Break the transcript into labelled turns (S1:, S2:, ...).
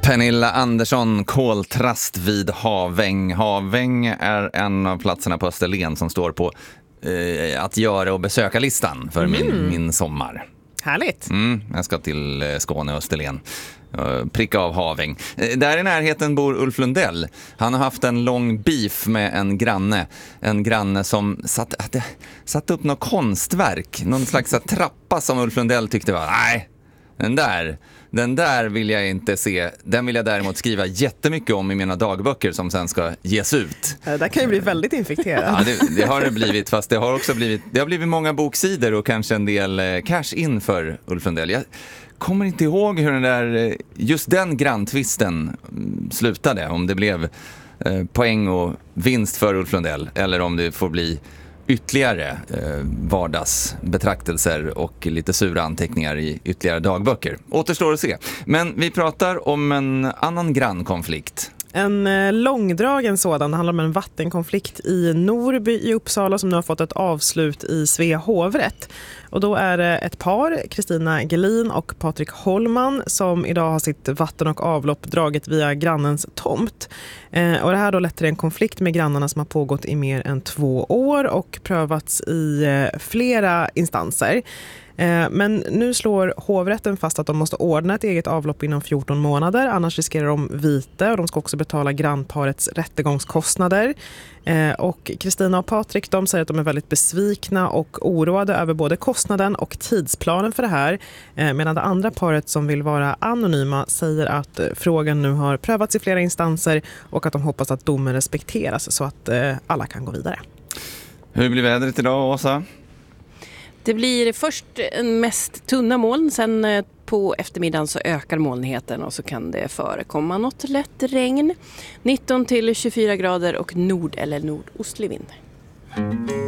S1: Pernilla Andersson, koltrast vid Haväng. Haväng är en av platserna på Österlen som står på att göra och besöka listan för min sommar.
S2: Härligt.
S1: Jag ska till Skåne och Österlen. Pricka av Haväng. Där i närheten bor Ulf Lundell. Han har haft en lång beef med en granne. En granne som satt upp något konstverk. Någon slags trappa som Ulf Lundell tyckte var, nej, den där vill jag inte se. Den vill jag däremot skriva jättemycket om i mina dagböcker som sen ska ges ut.
S2: Det där kan ju bli väldigt infekterat.
S1: Ja, det har det blivit, fast det har också blivit många boksidor och kanske en del cash in för Ulf Lundell. Jag kommer inte ihåg hur just den granntvisten slutade. Om det blev poäng och vinst för Ulf Lundell eller om det får bli ytterligare vardagsbetraktelser och lite sura anteckningar i ytterligare dagböcker. Återstår att se. Men vi pratar om en annan grannkonflikt.
S2: En långdragen sådan. Det handlar om en vattenkonflikt i Norrby i Uppsala som nu har fått ett avslut i Svea hovrätt. Och då är det ett par, Kristina Gelin och Patrik Holman, som idag har sitt vatten och avlopp draget via grannens tomt. Och det här då lett till en konflikt med grannarna som har pågått i mer än 2 år och prövats i flera instanser. Men nu slår hovrätten fast att de måste ordna ett eget avlopp inom 14 månader. Annars riskerar de vite och de ska också betala grannparets rättegångskostnader. Och Kristina och Patrik, de säger att de är väldigt besvikna och oroade över både kostnaden och tidsplanen för det här. Medan det andra paret som vill vara anonyma säger att frågan nu har prövats i flera instanser och att de hoppas att domen respekteras så att alla kan gå vidare.
S1: Hur blir vädret idag, Åsa?
S3: Det blir först en mest tunna moln, sen på eftermiddagen så ökar molnigheten och så kan det förekomma något lätt regn. 19 till 24 grader och nord- eller nordostlig vind.